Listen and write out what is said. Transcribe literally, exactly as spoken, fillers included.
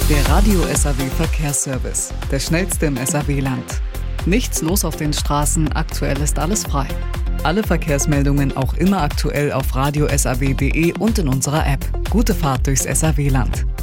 Der Radio S A W Verkehrsservice, der schnellste im S A W-Land. Nichts los auf den Straßen, aktuell ist alles frei. Alle Verkehrsmeldungen auch immer aktuell auf radio s a w punkt d e und in unserer App. Gute Fahrt durchs S A W-Land.